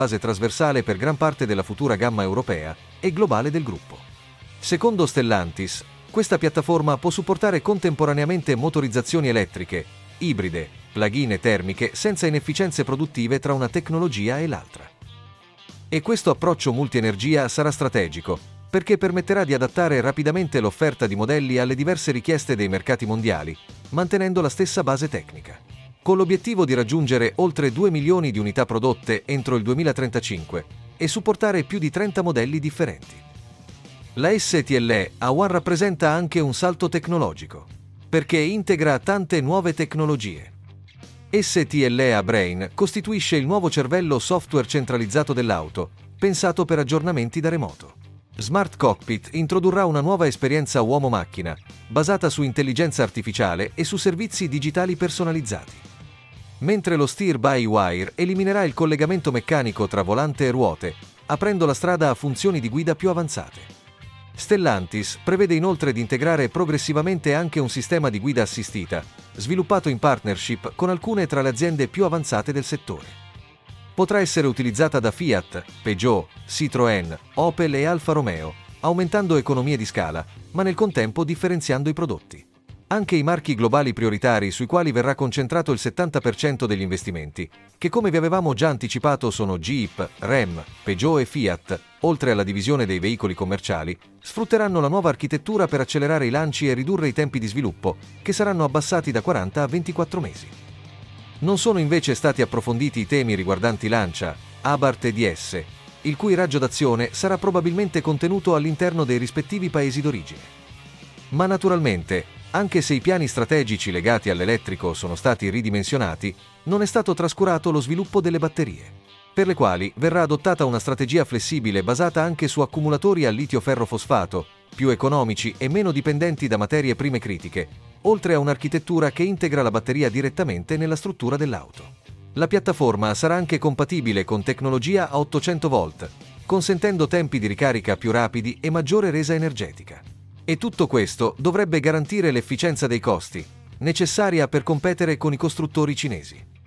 base trasversale per gran parte della futura gamma europea e globale del gruppo. Secondo Stellantis, questa piattaforma può supportare contemporaneamente motorizzazioni elettriche, ibride, plug-in e termiche senza inefficienze produttive tra una tecnologia e l'altra. E questo approccio multienergia sarà strategico, perché permetterà di adattare rapidamente l'offerta di modelli alle diverse richieste dei mercati mondiali, mantenendo la stessa base tecnica. Con l'obiettivo di raggiungere oltre 2 milioni di unità prodotte entro il 2035 e supportare più di 30 modelli differenti. La STLE A1 rappresenta anche un salto tecnologico, perché integra tante nuove tecnologie. STLE A-Brain costituisce il nuovo cervello software centralizzato dell'auto, pensato per aggiornamenti da remoto. Smart Cockpit introdurrà una nuova esperienza uomo-macchina, basata su intelligenza artificiale e su servizi digitali personalizzati. Mentre lo Steer-by-Wire eliminerà il collegamento meccanico tra volante e ruote, aprendo la strada a funzioni di guida più avanzate. Stellantis prevede inoltre di integrare progressivamente anche un sistema di guida assistita, sviluppato in partnership con alcune tra le aziende più avanzate del settore. Potrà essere utilizzata da Fiat, Peugeot, Citroën, Opel e Alfa Romeo, aumentando economie di scala, ma nel contempo differenziando i prodotti. Anche i marchi globali prioritari sui quali verrà concentrato il 70% degli investimenti, che come vi avevamo già anticipato sono Jeep, Ram, Peugeot e Fiat, oltre alla divisione dei veicoli commerciali, sfrutteranno la nuova architettura per accelerare i lanci e ridurre i tempi di sviluppo, che saranno abbassati da 40 a 24 mesi. Non sono invece stati approfonditi i temi riguardanti Lancia, Abarth e DS, il cui raggio d'azione sarà probabilmente contenuto all'interno dei rispettivi paesi d'origine. Ma naturalmente, anche se i piani strategici legati all'elettrico sono stati ridimensionati, non è stato trascurato lo sviluppo delle batterie, per le quali verrà adottata una strategia flessibile basata anche su accumulatori a litio-ferro-fosfato, più economici e meno dipendenti da materie prime critiche, oltre a un'architettura che integra la batteria direttamente nella struttura dell'auto. La piattaforma sarà anche compatibile con tecnologia a 800 volt, consentendo tempi di ricarica più rapidi e maggiore resa energetica. E tutto questo dovrebbe garantire l'efficienza dei costi, necessaria per competere con i costruttori cinesi.